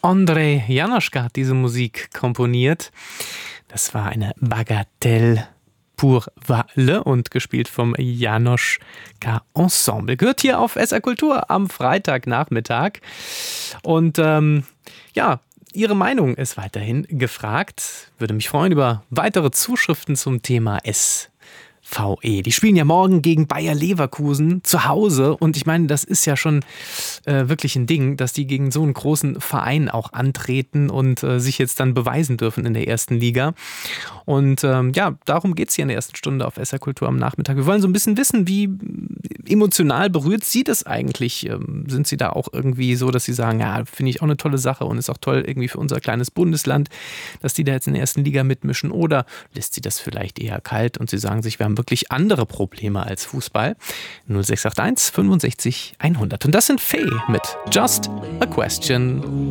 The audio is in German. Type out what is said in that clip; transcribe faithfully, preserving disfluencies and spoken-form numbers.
Ondřej Janoschka hat diese Musik komponiert. Das war eine Bagatelle pour Valle und gespielt vom Janoschka Ensemble. Gehört hier auf S R Kultur am Freitagnachmittag. Und ähm, ja, Ihre Meinung ist weiterhin gefragt. Würde mich freuen über weitere Zuschriften zum Thema S V E. Die spielen ja morgen gegen Bayer Leverkusen zu Hause und ich meine, das ist ja schon äh, wirklich ein Ding, dass die gegen so einen großen Verein auch antreten und äh, sich jetzt dann beweisen dürfen in der ersten Liga. Und ähm, ja, darum geht es hier in der ersten Stunde auf S R Kultur am Nachmittag. Wir wollen so ein bisschen wissen, wie emotional berührt Sie das eigentlich? Ähm, sind Sie da auch irgendwie so, dass Sie sagen, ja, finde ich auch eine tolle Sache und ist auch toll irgendwie für unser kleines Bundesland, dass die da jetzt in der ersten Liga mitmischen? Oder lässt Sie das vielleicht eher kalt und Sie sagen sich, wir haben wirklich andere Probleme als Fußball? null sechs acht eins fünfundsechzig hundert. Und das sind Faye mit Just a Question.